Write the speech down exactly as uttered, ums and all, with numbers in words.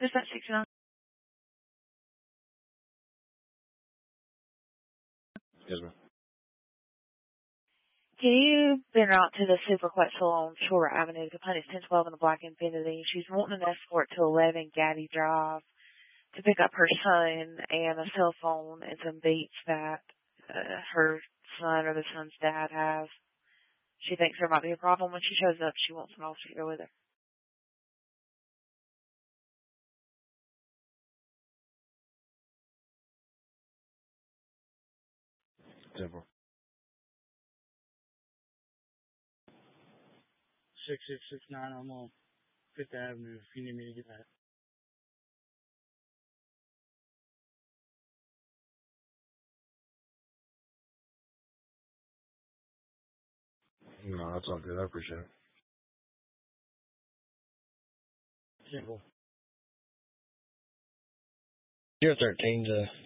Dispatch sixty-nine. Yes, ma'am. Can you been out to the Super Quetzal on Shore Avenue? The complaint is ten twelve in the black Infinity. She's wanting an escort to eleven Gaddy Drive to pick up her son and a cell phone and some beats that uh, her son or the son's dad has. She thinks there might be a problem. When she shows up, she wants an officer to go with her. Temple. six six six nine, I'm on Fifth Avenue if you need me to get that. No, that's all good. I appreciate it. Simple. You're thirteen to